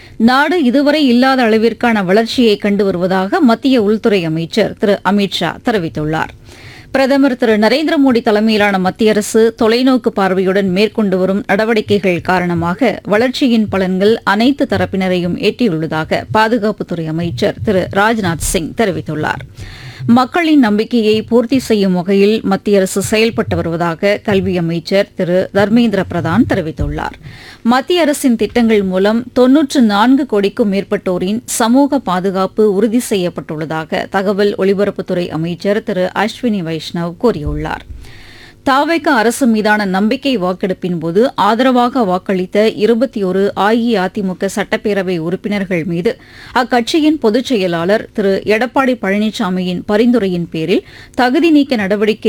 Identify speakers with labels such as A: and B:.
A: நாடு இதுவரை இல்லாத அளவிற்கான வளர்ச்சியை கண்டு வருவதாக மத்திய உள்துறை அமைச்சர் திரு அமித் ஷா தெரிவித்துள்ளார். பிரதமர் திரு நரேந்திர மோடி தலைமையிலான மத்திய அரசு தொலைநோக்கு பார்வையுடன் மேற்கொண்டு வரும் நடவடிக்கைகள் காரணமாக வளர்ச்சியின் பலன்கள் அனைத்து தரப்பினரையும் எட்டியுள்ளதாக பாதுகாப்புத்துறை அமைச்சர் திரு ராஜ்நாத் சிங் தெரிவித்துள்ளார். மக்களின் நம்பிக்கையை பூர்த்தி செய்யும் வகையில் மத்திய அரசு செயல்பட்டு வருவதாக கல்வி அமைச்சர் திரு தர்மேந்திர பிரதான் தெரிவித்துள்ளார். மத்திய அரசின் திட்டங்கள் மூலம் 94 கோடிக்கும் மேற்பட்டோரின் சமூக பாதுகாப்பு உறுதி செய்யப்பட்டுள்ளதாக தகவல் ஒலிபரப்புத்துறை அமைச்சர் திரு அஸ்வினி வைஷ்ணவ் கூறியுள்ளார். தாவேக அரசு மீதான நம்பிக்கை வாக்கெடுப்பின் போது ஆதரவாக வாக்களித்த 21 அஇஅதிமுக சட்டப்பேரவை உறுப்பினர்கள் மீது அக்கட்சியின் பொதுச் செயலாளர் திரு எடப்பாடி பழனிசாமியின் பரிந்துரையின் பேரில் தகுதி நீக்க நடவடிக்கை